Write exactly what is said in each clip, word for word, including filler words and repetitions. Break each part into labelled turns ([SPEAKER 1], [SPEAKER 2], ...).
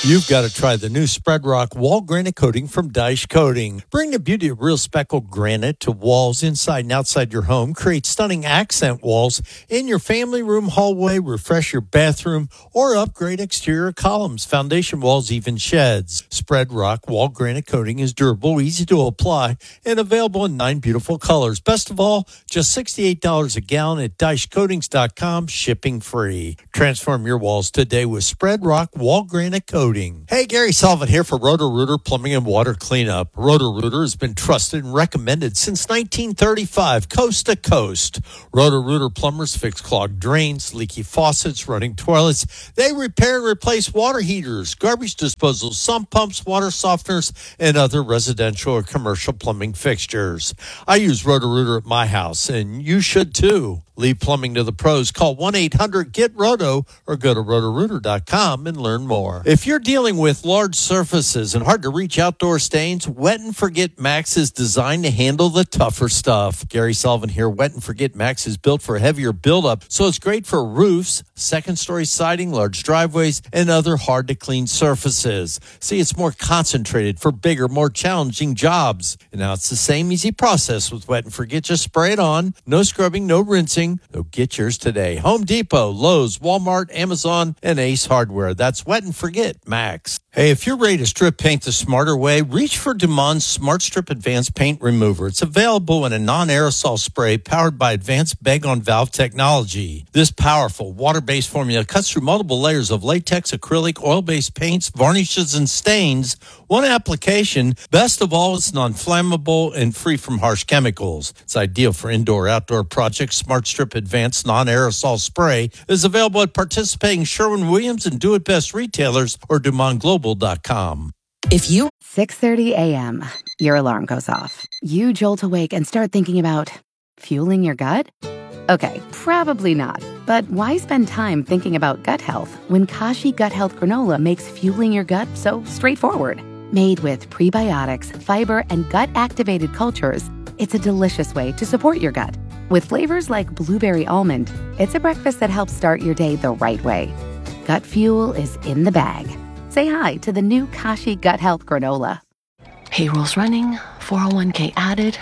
[SPEAKER 1] You've got to try the new Spread Rock Wall Granite Coating from Dyche Coating. Bring the beauty of real speckled granite to walls inside and outside your home. Create stunning accent walls in your family room, hallway, refresh your bathroom, or upgrade exterior columns, foundation walls, even sheds. Spread Rock Wall Granite Coating is durable, easy to apply, and available in nine beautiful colors. Best of all, just sixty-eight dollars a gallon at dyche coatings dot com, shipping free. Transform your walls today with Spread Rock Wall Granite Coating. Hey, Gary Sullivan here for Roto-Rooter Plumbing and Water Cleanup. Roto-Rooter has been trusted and recommended since nineteen thirty-five, coast to coast. Roto-Rooter plumbers fix clogged drains, leaky faucets, running toilets. They repair and replace water heaters, garbage disposal, sump pumps, water softeners, and other residential or commercial plumbing fixtures. I use Roto-Rooter at my house, and you should too. Leave plumbing to the pros. Call one eight hundred get roto or go to roto rooter dot com and learn more. If you're dealing with large surfaces and hard to reach outdoor stains, Wet and Forget Max is designed to handle the tougher stuff. Gary Sullivan here. Wet and Forget Max is built for heavier buildup, so it's great for roofs, second story siding, large driveways, and other hard to clean surfaces. See, it's more concentrated for bigger, more challenging jobs. And now it's the same easy process with Wet and Forget. Just spray it on. No scrubbing, no rinsing. So get yours today. Home Depot, Lowe's, Walmart, Amazon, and Ace Hardware. That's Wet and Forget Max. Hey, if you're ready to strip paint the smarter way, reach for Dumond's Smart Strip Advanced Paint Remover. It's available in a non-aerosol spray powered by advanced bag-on-valve technology. This powerful water-based formula cuts through multiple layers of latex, acrylic, oil-based paints, varnishes, and stains. One application. Best of all, it's non-flammable and free from harsh chemicals. It's ideal for indoor-outdoor projects. Smart Strip Advanced Non-Aerosol Spray is available at participating Sherwin-Williams and Do It Best retailers or Dumond Global dot com.
[SPEAKER 2] If you six thirty a.m., your alarm goes off. You jolt awake and start thinking about fueling your gut? Okay, probably not. But why spend time thinking about gut health when Kashi Gut Health Granola makes fueling your gut so straightforward? Made with prebiotics, fiber, and gut-activated cultures, it's a delicious way to support your gut. With flavors like blueberry almond, it's a breakfast that helps start your day the right way. Gut fuel is in the bag. Say hi to the new Kashi Gut Health Granola.
[SPEAKER 3] Payroll's running, four oh one k added.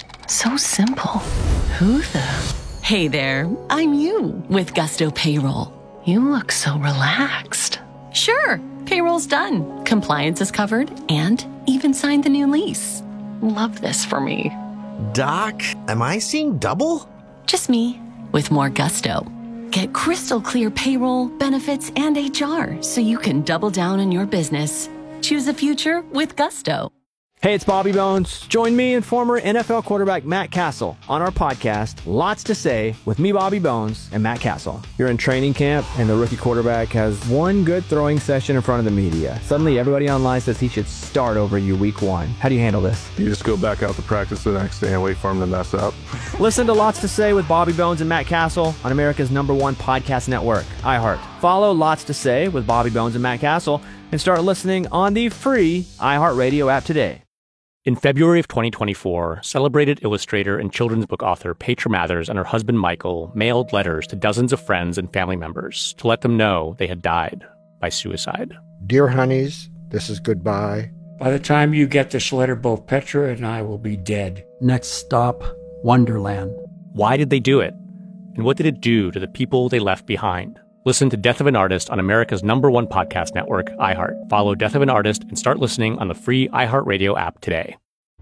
[SPEAKER 3] So simple. Who the? Hey there, I'm you with Gusto Payroll. You look so relaxed. Sure, payroll's done. Compliance is covered and even signed the new lease. Love this for me.
[SPEAKER 4] Doc, am I seeing double?
[SPEAKER 3] Just me with more gusto. Get crystal clear payroll, benefits, and H R so you can double down on your business. Choose a future with gusto.
[SPEAKER 5] Hey, it's Bobby Bones. Join me and former N F L quarterback Matt Castle on our podcast, Lots to Say, with me, Bobby Bones, and Matt Castle. You're in training camp, and the rookie quarterback has one good throwing session in front of the media. Suddenly, everybody online says he should start over you week one. How do you handle this?
[SPEAKER 6] You just go back out to practice the next day and wait for him to mess up.
[SPEAKER 5] Listen to Lots to Say with Bobby Bones and Matt Castle on America's number one podcast network, iHeart. Follow Lots to Say with Bobby Bones and Matt Castle and start listening on the free iHeartRadio app today.
[SPEAKER 7] In February of twenty twenty-four, celebrated illustrator and children's book author Petra Mathers and her husband Michael mailed letters to dozens of friends and family members to let them know they had died by suicide.
[SPEAKER 8] Dear honeys, this is goodbye.
[SPEAKER 9] By the time you get this letter, both Petra and I will be dead.
[SPEAKER 10] Next stop, Wonderland.
[SPEAKER 7] Why did they do it? And what did it do to the people they left behind? Listen to Death of an Artist on America's number one podcast network, iHeart. Follow Death of an Artist and start listening on the free iHeartRadio app today.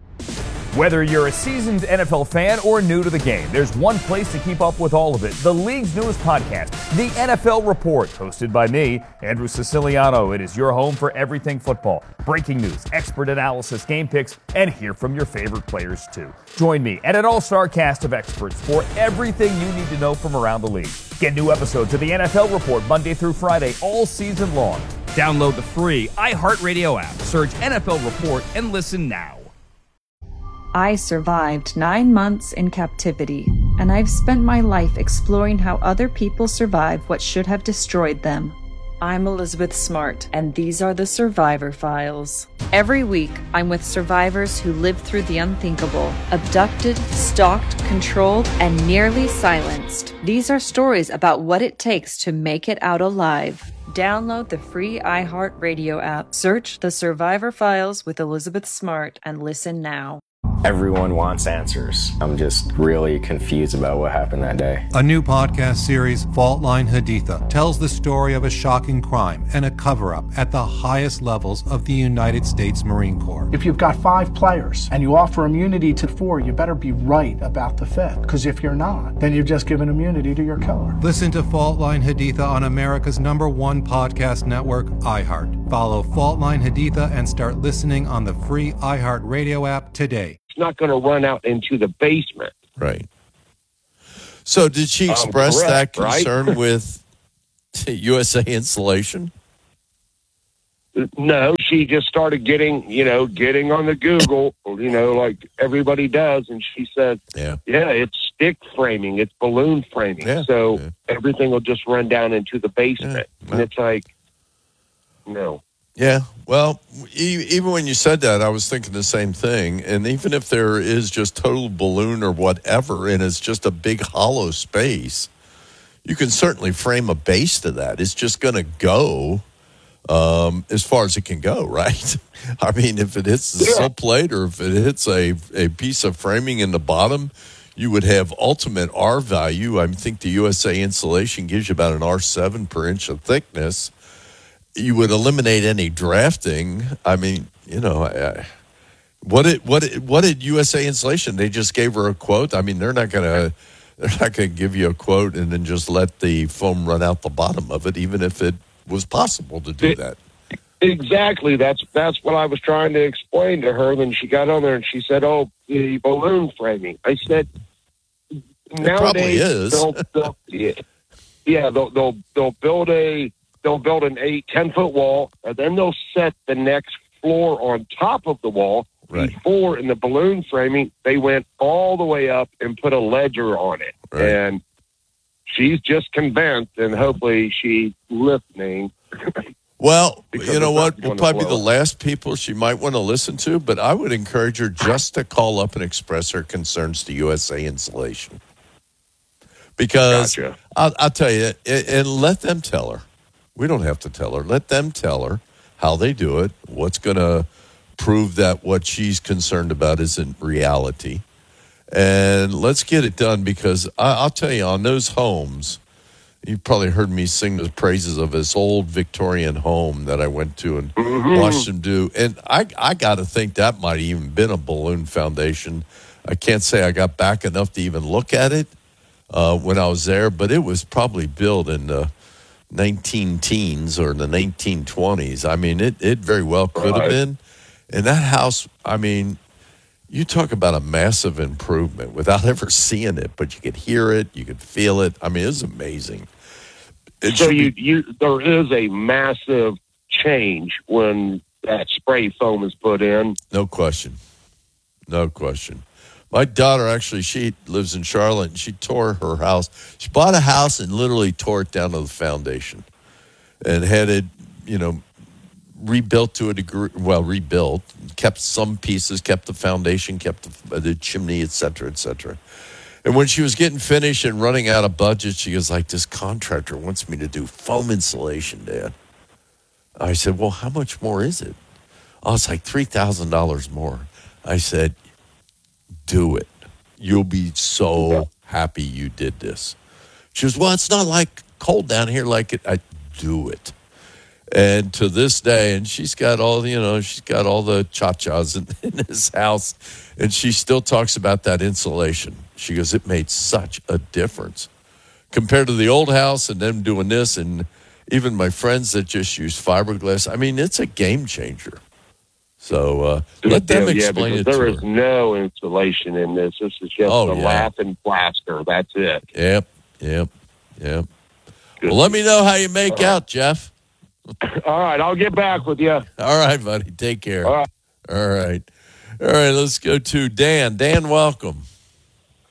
[SPEAKER 11] Whether you're a seasoned N F L fan or new to the game, there's one place to keep up with all of it. The league's newest podcast, The N F L Report, hosted by me, Andrew Siciliano. It is your home for everything football. Breaking news, expert analysis, game picks, and hear from your favorite players too. Join me and an all-star cast of experts for everything you need to know from around the league. Get new episodes of The N F L Report Monday through Friday all season long. Download the free iHeartRadio app, search N F L Report, and listen now.
[SPEAKER 12] I survived nine months in captivity, and I've spent my life exploring how other people survive what should have destroyed them. I'm Elizabeth Smart, and these are the Survivor Files. Every week, I'm with survivors who lived through the unthinkable, abducted, stalked, controlled, and nearly silenced. These are stories about what it takes to make it out alive. Download the free iHeartRadio app, search The Survivor Files with Elizabeth Smart, and listen now.
[SPEAKER 13] Everyone wants answers. I'm just really confused about what happened that day.
[SPEAKER 14] A new podcast series, Fault Line Haditha, tells the story of a shocking crime and a cover-up at the highest levels of the United States Marine Corps.
[SPEAKER 15] If you've got five players and you offer immunity to four, you better be right about the fifth. Because if you're not, then you've just given immunity to your killer.
[SPEAKER 14] Listen to Fault Line Haditha on America's number one podcast network, iHeart. Follow Fault Line Haditha and start listening on the free iHeartRadio app today.
[SPEAKER 16] Not going to run out into the basement.
[SPEAKER 1] Right. So did she express
[SPEAKER 16] um, correct,
[SPEAKER 1] that concern
[SPEAKER 16] right?
[SPEAKER 1] with U S A Insulation?
[SPEAKER 16] No, she just started getting, you know, getting on the Google, you know, like everybody does. And she said,
[SPEAKER 1] yeah,
[SPEAKER 16] yeah, it's stick framing. It's balloon framing.
[SPEAKER 1] Yeah,
[SPEAKER 16] so
[SPEAKER 1] yeah.
[SPEAKER 16] everything will just run down into the basement.
[SPEAKER 1] Yeah,
[SPEAKER 16] and it's like, no.
[SPEAKER 1] Yeah, well, e- even when you said that, I was thinking the same thing. And even if there is just total balloon or whatever, and it's just a big hollow space, you can certainly frame a base to that. It's just going to go um, as far as it can go, right? I mean, if it hits the
[SPEAKER 16] yeah.
[SPEAKER 1] sill plate or if it hits a, a piece of framing in the bottom, you would have ultimate R value. I think the U S A Insulation gives you about an R seven per inch of thickness. You would eliminate any drafting. I mean, you know, I, what did what did, what did U S A Insulation? They just gave her a quote. I mean, they're not gonna they're not gonna give you a quote and then just let the foam run out the bottom of it, even if it was possible to do that.
[SPEAKER 16] Exactly. That's that's what I was trying to explain to her. Then she got on there and she said, "Oh, the balloon framing." I said,
[SPEAKER 1] "It
[SPEAKER 16] nowadays,
[SPEAKER 1] probably is."
[SPEAKER 16] they'll, they'll, yeah, yeah, they'll they'll they'll build a. They'll build an eight, ten-foot wall, and then they'll set the next floor on top of the wall.
[SPEAKER 1] Right.
[SPEAKER 16] Before, in the balloon framing, they went all the way up and put a ledger on it.
[SPEAKER 1] Right.
[SPEAKER 16] And she's just convinced, and hopefully she's listening.
[SPEAKER 1] Well,
[SPEAKER 16] Because
[SPEAKER 1] you know
[SPEAKER 16] it's
[SPEAKER 1] what?
[SPEAKER 16] not
[SPEAKER 1] We'll
[SPEAKER 16] gonna
[SPEAKER 1] probably be
[SPEAKER 16] blow
[SPEAKER 1] the
[SPEAKER 16] up.
[SPEAKER 1] last people she might want to listen to, but I would encourage her just to call up and express her concerns to U S A Insulation. Because
[SPEAKER 16] Gotcha.
[SPEAKER 1] I'll, I'll tell you, and, and let them tell her. We don't have to tell her. Let them tell her how they do it, what's going to prove that what she's concerned about isn't reality. And let's get it done, because I, I'll tell you, on those homes, you've probably heard me sing the praises of this old Victorian home that I went to and
[SPEAKER 16] Mhm.
[SPEAKER 1] watched them do. And I, I got to think that might have even been a balloon foundation. I can't say I got back enough to even look at it uh, when I was there, but it was probably built in the nineteen teens or the nineteen twenties. I mean, it, it very well could have
[SPEAKER 16] Right.
[SPEAKER 1] been. And that house, I mean, you talk about a massive improvement without ever seeing it, but you could hear it, you could feel it. I mean, it was amazing. It
[SPEAKER 16] So
[SPEAKER 1] should
[SPEAKER 16] you,
[SPEAKER 1] be-
[SPEAKER 16] you, there is a massive change when that spray foam is put in.
[SPEAKER 1] No question. No question. My daughter, actually, she lives in Charlotte, and she tore her house. She bought a house and literally tore it down to the foundation and had it, you know, rebuilt to a degree, well, rebuilt, kept some pieces, kept the foundation, kept the, the chimney, et cetera, et cetera. And when she was getting finished and running out of budget, she was like, this contractor wants me to do foam insulation, Dad. I said, well, how much more is it? Oh, it's like three thousand dollars more. I said, do it. You'll be so happy you did this. She goes, well, it's not like cold down here like it. I do it. And to this day, and she's got all, you know, she's got all the cha-chas in, in this house, and she still talks about that insulation. She goes, it made such a difference compared to the old house and them doing this, and even my friends that just use fiberglass. I mean, it's a game changer. So uh, let them
[SPEAKER 16] yeah,
[SPEAKER 1] explain
[SPEAKER 16] yeah,
[SPEAKER 1] it
[SPEAKER 16] because
[SPEAKER 1] to
[SPEAKER 16] there
[SPEAKER 1] her.
[SPEAKER 16] is no insulation in this. This is just
[SPEAKER 1] Oh,
[SPEAKER 16] a
[SPEAKER 1] yeah.
[SPEAKER 16] laughing plaster. That's it.
[SPEAKER 1] Yep, yep, yep. Well, let me know how you make out, Jeff.
[SPEAKER 16] All right, I'll get back with you.
[SPEAKER 1] All right, buddy. Take care.
[SPEAKER 16] All right.
[SPEAKER 1] All right. All right, let's go to Dan. Dan, welcome.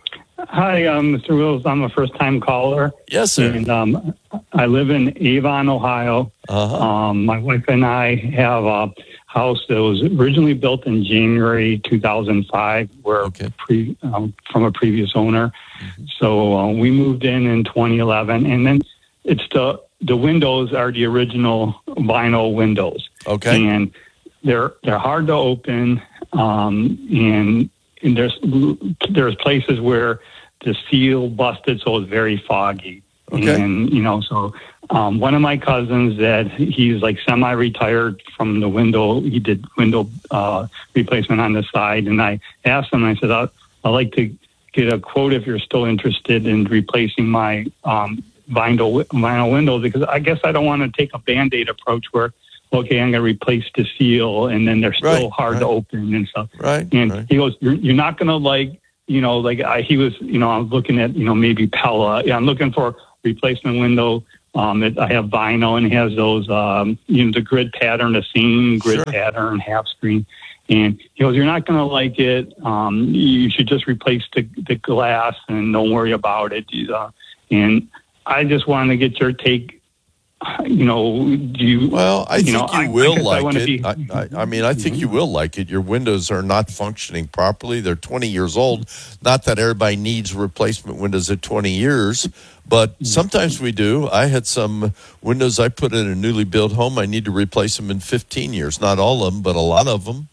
[SPEAKER 17] Hi, um, Mister Wills. I'm a first-time caller.
[SPEAKER 1] Yes, sir.
[SPEAKER 17] And um, I live in Avon, Ohio.
[SPEAKER 1] Uh-huh.
[SPEAKER 17] Um, my wife and I have a house that was originally built in January two thousand five, where
[SPEAKER 1] okay.
[SPEAKER 17] pre, um, from a previous owner.
[SPEAKER 1] Mm-hmm.
[SPEAKER 17] So uh, we moved in in twenty eleven, and then it's the the windows are the original vinyl windows.
[SPEAKER 1] Okay.
[SPEAKER 17] And they're they're hard to open, um, and, and there's there's places where the seal busted, so it's very foggy.
[SPEAKER 1] Okay.
[SPEAKER 17] And you know, so um, one of my cousins that he's like semi-retired from the window, he did window uh, replacement on the side, and I asked him, I said, I'd, I'd like to get a quote if you're still interested in replacing my um, vinyl vinyl windows, because I guess I don't want to take a Band-Aid approach where, okay, I'm going to replace the seal, and then they're still
[SPEAKER 1] right,
[SPEAKER 17] hard
[SPEAKER 1] right.
[SPEAKER 17] to open and stuff.
[SPEAKER 1] Right.
[SPEAKER 17] And
[SPEAKER 1] right.
[SPEAKER 17] he goes, you're, you're not going to like, you know, like I, he was, you know, I was looking at, you know, maybe Pella. Yeah, I'm looking for replacement window. Um, it, I have vinyl, and it has those, um, you know, the grid pattern, the same grid
[SPEAKER 1] Sure.
[SPEAKER 17] pattern, half screen. And he goes, you're not going to like it. Um, you should just replace the, the glass and don't worry about it. Uh, and I just want to get your take. You know, do you?
[SPEAKER 1] Well, I
[SPEAKER 17] you
[SPEAKER 1] think
[SPEAKER 17] know,
[SPEAKER 1] you
[SPEAKER 17] I,
[SPEAKER 1] will
[SPEAKER 17] I
[SPEAKER 1] like
[SPEAKER 17] I
[SPEAKER 1] it.
[SPEAKER 17] be,
[SPEAKER 1] I, I, I mean, I think you will like it. Your windows are not functioning properly. They're twenty years old. Not that everybody needs replacement windows at twenty years, but sometimes we do. I had some windows I put in a newly built home. I need to replace them in fifteen years. Not all of them, but a lot of them.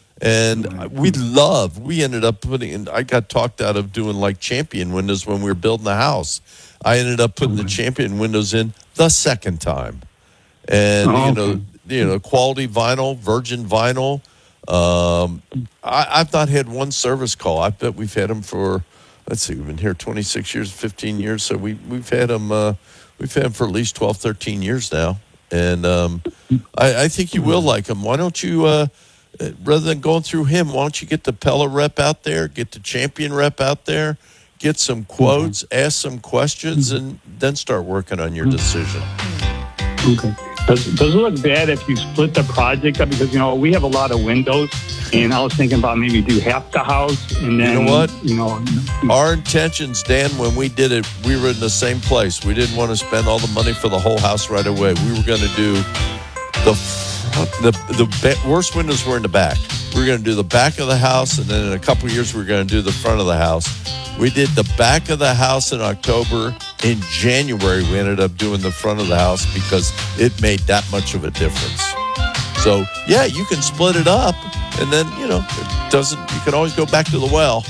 [SPEAKER 1] And we love, we ended up putting in, I got talked out of doing like Champion windows when we were building the house. I ended up putting the Champion windows in the second time. And,
[SPEAKER 17] oh,
[SPEAKER 1] you know,
[SPEAKER 17] okay.
[SPEAKER 1] you know, quality vinyl, virgin vinyl. Um, I, I've not had one service call. I bet we've had them for, let's see, we've been here twenty-six years, fifteen years. So we, we've had them, uh, we've had them for at least twelve, thirteen years now. And um, I, I think you will like them. Why don't you, uh, rather than going through him, why don't you get the Pella rep out there, get the Champion rep out there, get some quotes, mm-hmm. ask some questions, and then start working on your decision.
[SPEAKER 17] Okay. Does, does it look bad if you split the project up? Because, you know, we have a lot of windows, and I was thinking about maybe do half the house, and then,
[SPEAKER 1] you know what?
[SPEAKER 17] You know,
[SPEAKER 1] our intentions, Dan, when we did it, we were in the same place. We didn't want to spend all the money for the whole house right away. We were going to do the the the be- worst windows were in the back. We were going to do the back of the house, and then in a couple of years, we were going to do the front of the house. We did the back of the house in October. In January, we ended up doing the front of the house because it made that much of a difference. So, yeah, you can split it up, and then, you know, it doesn't, you can always go back to the well.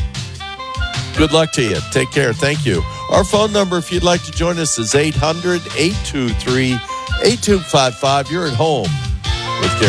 [SPEAKER 1] Good luck to you. Take care. Thank you. Our phone number, if you'd like to join us, is eight hundred, eight two three, eight two five five. You're at home with Gary.